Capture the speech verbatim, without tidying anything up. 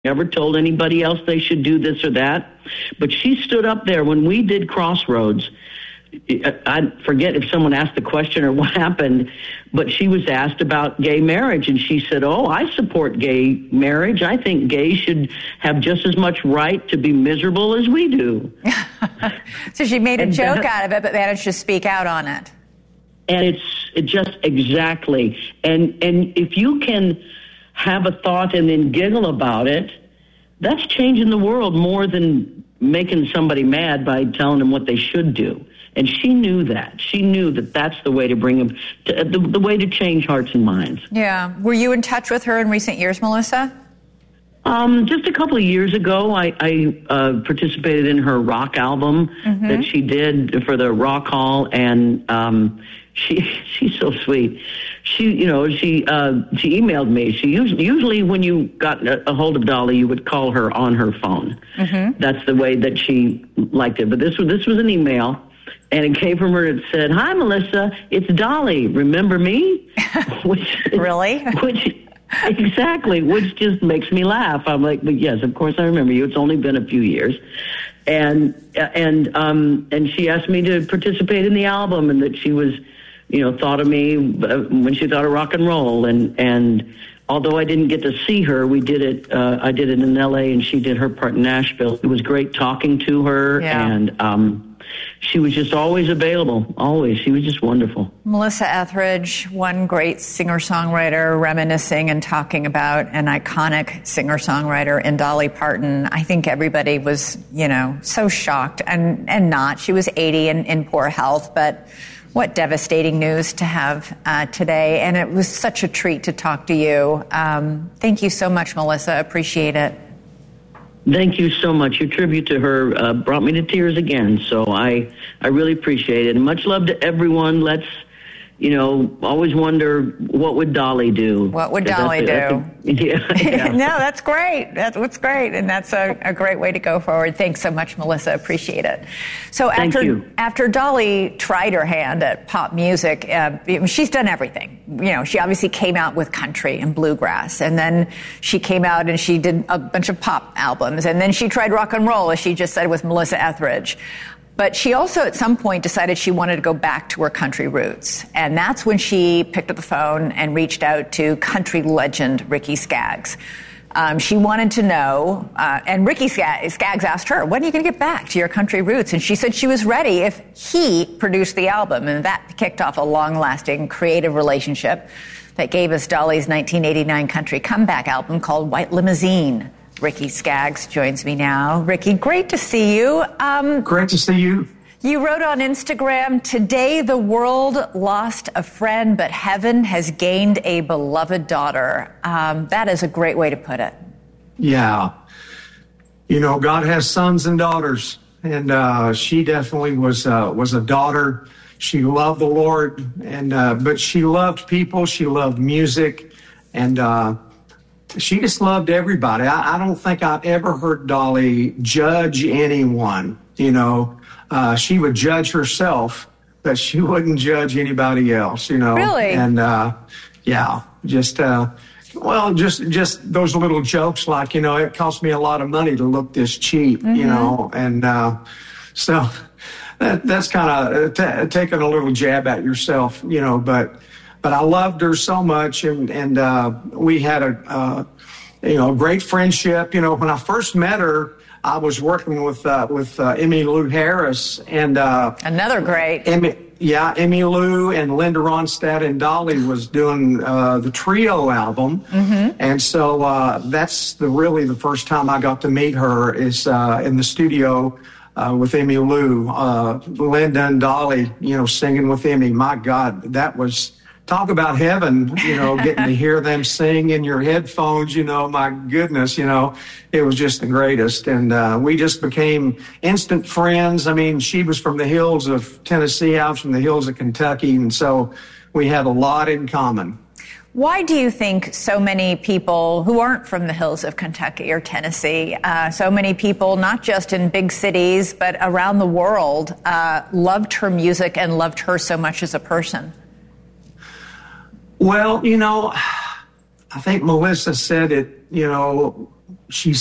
Never told anybody else they should do this or that. But she stood up there when we did Crossroads. I forget if someone asked the question or what happened, but she was asked about gay marriage, and she said, oh, I support gay marriage. I think gays should have just as much right to be miserable as we do. So she made a and joke that, out of it, but managed to speak out on it. And it's it just exactly. And and if you can have a thought and then giggle about it, that's changing the world more than making somebody mad by telling them what they should do. And she knew that. She knew that that's the way to bring them, to, the, the way to change hearts and minds. Yeah. Were you in touch with her in recent years, Melissa? Um, just a couple of years ago, I, I uh, participated in her rock album mm-hmm. that she did for the Rock Hall, and um, she she's so sweet. She, you know, she uh, she emailed me. She usually, usually when you got a, a hold of Dolly, you would call her on her phone. Mm-hmm. That's the way that she liked it. But this was this was an email. And it came from her and it said, hi, Melissa, it's Dolly. Remember me? Which, really? Which, exactly, which just makes me laugh. I'm like, but yes, of course I remember you. It's only been a few years. And and um, and she asked me to participate in the album, and that she was, you know, thought of me when she thought of rock and roll. And, and although I didn't get to see her, we did it, uh, I did it in L A, and she did her part in Nashville. It was great talking to her. Yeah. And um she was just always available, always. She was just wonderful. Melissa Etheridge, one great singer-songwriter, reminiscing and talking about an iconic singer-songwriter in Dolly Parton. I think everybody was, you know, so shocked, and, and not. She was eighty and in poor health, but what devastating news to have uh, today. And it was such a treat to talk to you. Um, thank you so much, Melissa. Appreciate it. Thank you so much. Your tribute to her uh, brought me to tears again, so I, I really appreciate it. And much love to everyone. Let's, you know, always wonder, what would Dolly do? What would Dolly that's a, do? That's a, yeah, yeah. No, that's great. That's what's great, and that's a, a great way to go forward. Thanks so much, Melissa. Appreciate it. So Thank after you. after Dolly tried her hand at pop music, uh, she's done everything. You know, she obviously came out with country and bluegrass, and then she came out and she did a bunch of pop albums, and then she tried rock and roll, as she just said, with Melissa Etheridge. But she also, at some point, decided she wanted to go back to her country roots. And that's when she picked up the phone and reached out to country legend Ricky Skaggs. Um, she wanted to know, uh, and Ricky Skaggs asked her, when are you going to get back to your country roots? And she said she was ready if he produced the album. And that kicked off a long-lasting creative relationship that gave us Dolly's nineteen eighty-nine country comeback album called White Limousine. Ricky Skaggs joins me now. Ricky, great to see you. Um, great to see you. You wrote on Instagram, today the world lost a friend, but heaven has gained a beloved daughter. Um, that is a great way to put it. Yeah. You know, God has sons and daughters, and uh, she definitely was uh, was a daughter. She loved the Lord, and uh, but she loved people. She loved music, and uh, she just loved everybody. I, I don't think I've ever heard Dolly judge anyone. You know, uh, she would judge herself, but she wouldn't judge anybody else, you know. Really? And, uh, yeah, just, uh, well, just just those little jokes like, you know, it cost me a lot of money to look this cheap, mm-hmm. you know. And uh, so that, that's kind of t- taking a little jab at yourself, you know, but... But I loved her so much, and, and uh, we had a, uh, you know, great friendship. You know, when I first met her, I was working with uh, with uh, Emmylou Harris. and uh, Another great. Emmy, yeah, Emmylou and Linda Ronstadt and Dolly was doing uh, the Trio album. Mm-hmm. And so uh, that's the really the first time I got to meet her is uh, in the studio uh, with Emmylou. Uh, Linda and Dolly, you know, singing with Emmy. My God, that was... Talk about heaven, you know, getting to hear them sing in your headphones, you know, my goodness, you know, it was just the greatest. And uh, we just became instant friends. I mean, she was from the hills of Tennessee, I was from the hills of Kentucky, and so we had a lot in common. Why do you think so many people who aren't from the hills of Kentucky or Tennessee, uh, so many people, not just in big cities, but around the world, uh, loved her music and loved her so much as a person? Well, you know, I think Melissa said it, you know, she